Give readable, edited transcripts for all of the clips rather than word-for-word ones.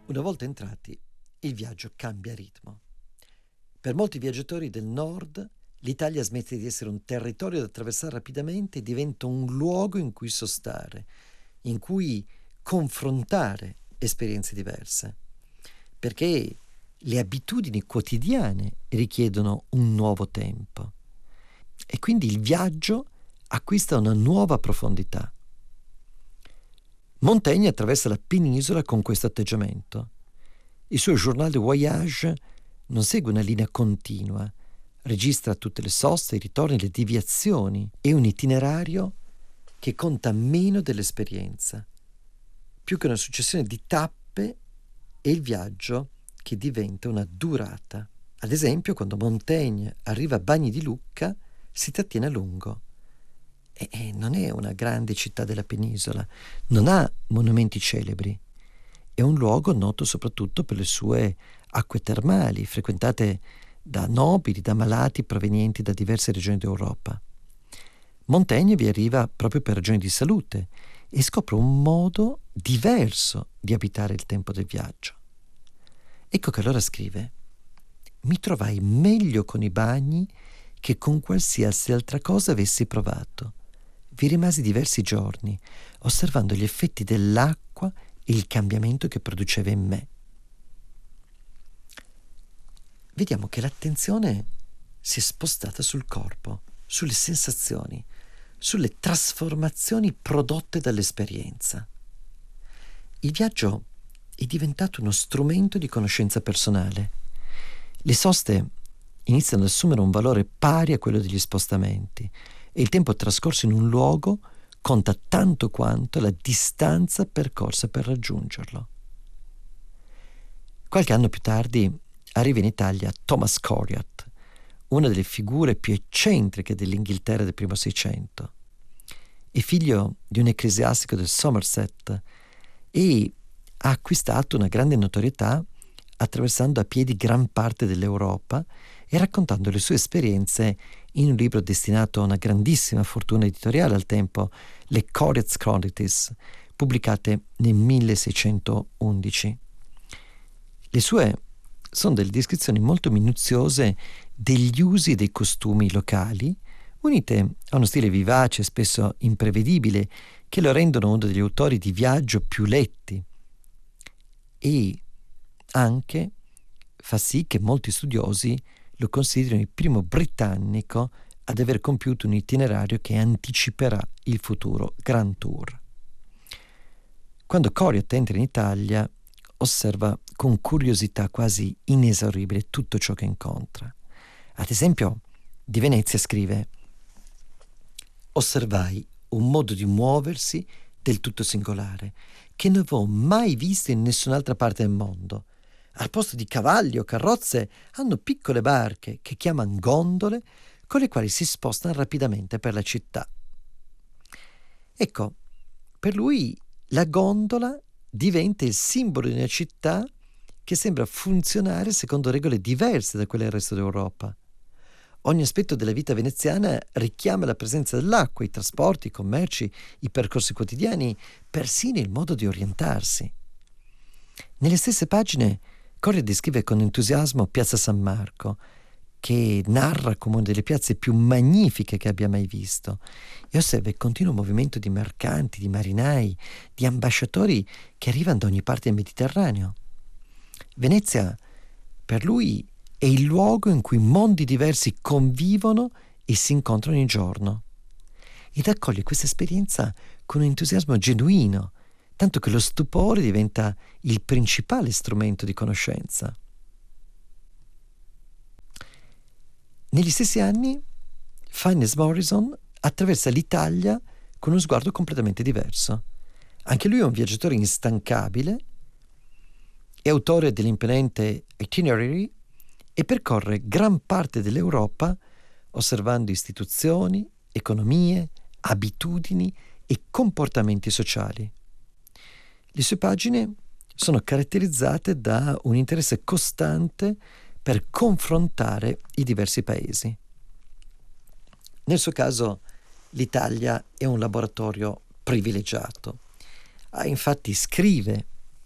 Una volta entrati, il viaggio cambia ritmo. Per molti viaggiatori del nord, l'Italia smette di essere un territorio da attraversare rapidamente e diventa un luogo in cui sostare, in cui confrontare esperienze diverse, perché le abitudini quotidiane richiedono un nuovo tempo e quindi il viaggio acquista una nuova profondità. Montaigne attraversa la penisola con questo atteggiamento. Il suo journal de voyage non segue una linea continua, registra tutte le soste, i ritorni, le deviazioni. È un itinerario che conta meno dell'esperienza. Più che una successione di tappe, è il viaggio che diventa una durata. Ad esempio, quando Montaigne arriva a Bagni di Lucca, si trattiene a lungo. E non è una grande città della penisola, non ha monumenti celebri. È un luogo noto soprattutto per le sue acque termali, frequentate da nobili, da malati provenienti da diverse regioni d'Europa. Montaigne vi arriva proprio per ragioni di salute e scopre un modo diverso di abitare il tempo del viaggio. Ecco che allora scrive: «Mi trovai meglio con i bagni che con qualsiasi altra cosa avessi provato. Vi rimasi diversi giorni, osservando gli effetti dell'acqua e il cambiamento che produceva in me». Vediamo che l'attenzione si è spostata sul corpo, sulle sensazioni, sulle trasformazioni prodotte dall'esperienza. Il viaggio è diventato uno strumento di conoscenza personale. Le soste iniziano ad assumere un valore pari a quello degli spostamenti e il tempo trascorso in un luogo conta tanto quanto la distanza percorsa per raggiungerlo. Qualche anno più tardi arriva in Italia Thomas Coriat, una delle figure più eccentriche dell'Inghilterra del primo Seicento. È figlio di un ecclesiastico del Somerset e ha acquistato una grande notorietà attraversando a piedi gran parte dell'Europa e raccontando le sue esperienze in un libro destinato a una grandissima fortuna editoriale al tempo, le Coriat's Chronicles, pubblicate nel 1611. Le sue sono delle descrizioni molto minuziose degli usi e dei costumi locali, unite a uno stile vivace e spesso imprevedibile che lo rendono uno degli autori di viaggio più letti e anche fa sì che molti studiosi lo considerino il primo britannico ad aver compiuto un itinerario che anticiperà il futuro Grand Tour. Quando Coriat entra in Italia, osserva con curiosità quasi inesauribile tutto ciò che incontra. Ad esempio, di Venezia scrive: «Osservai un modo di muoversi del tutto singolare, che non avevo mai visto in nessun'altra parte del mondo. Al posto di cavalli o carrozze hanno piccole barche che chiamano gondole, con le quali si spostano rapidamente per la città». Ecco, per lui la gondola diventa il simbolo di una città che sembra funzionare secondo regole diverse da quelle del resto d'Europa. Ogni aspetto della vita veneziana richiama la presenza dell'acqua, i trasporti, i commerci, i percorsi quotidiani, persino il modo di orientarsi. Nelle stesse pagine Coria descrive con entusiasmo Piazza San Marco, che narra come una delle piazze più magnifiche che abbia mai visto, e osserva il continuo movimento di mercanti, di marinai, di ambasciatori che arrivano da ogni parte del Mediterraneo. Venezia, per lui, è il luogo in cui mondi diversi convivono e si incontrano ogni giorno. Ed accoglie questa esperienza con un entusiasmo genuino, tanto che lo stupore diventa il principale strumento di conoscenza. Negli stessi anni, Finnes Morrison attraversa l'Italia con uno sguardo completamente diverso. Anche lui è un viaggiatore instancabile, è autore dell'imponente Itinerary e percorre gran parte dell'Europa osservando istituzioni, economie, abitudini e comportamenti sociali. Le sue pagine sono caratterizzate da un interesse costante per confrontare i diversi paesi. Nel suo caso, l'Italia è un laboratorio privilegiato. Infatti scrive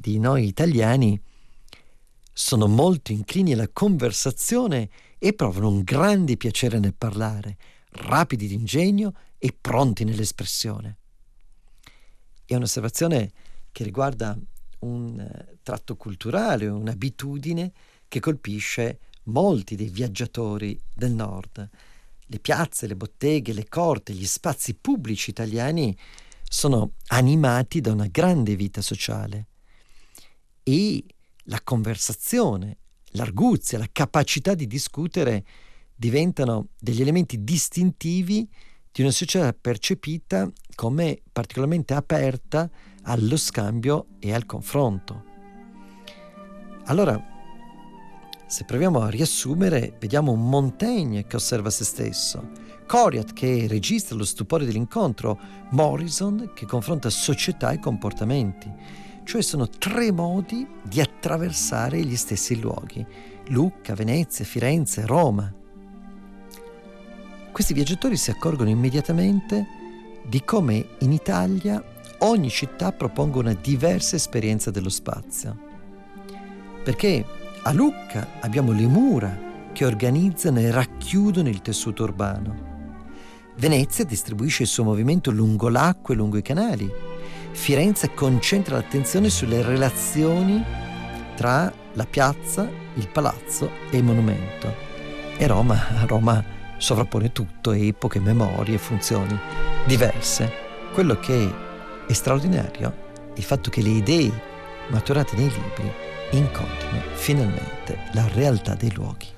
di noi italiani sono molto inclini alla conversazione e provano un grande piacere nel parlare, rapidi d'ingegno e pronti nell'espressione. È un'osservazione che riguarda un tratto culturale, un'abitudine che colpisce molti dei viaggiatori del nord. Le piazze, le botteghe, le corte, gli spazi pubblici italiani sono animati da una grande vita sociale e la conversazione, l'arguzia, la capacità di discutere diventano degli elementi distintivi di una società percepita come particolarmente aperta allo scambio e al confronto. Allora, se proviamo a riassumere, vediamo un Montaigne che osserva se stesso, Coriat che registra lo stupore dell'incontro, Morrison che confronta società e comportamenti. Cioè sono 3 modi di attraversare gli stessi luoghi: Lucca, Venezia, Firenze, Roma. Questi viaggiatori si accorgono immediatamente di come in Italia ogni città proponga una diversa esperienza dello spazio. Perché a Lucca abbiamo le mura che organizzano e racchiudono il tessuto urbano. Venezia distribuisce il suo movimento lungo l'acqua e lungo i canali. Firenze concentra l'attenzione sulle relazioni tra la piazza, il palazzo e il monumento. E Roma sovrappone tutto, epoche, memorie, funzioni diverse. Quello che è straordinario è il fatto che le idee maturate nei libri incontrino finalmente la realtà dei luoghi.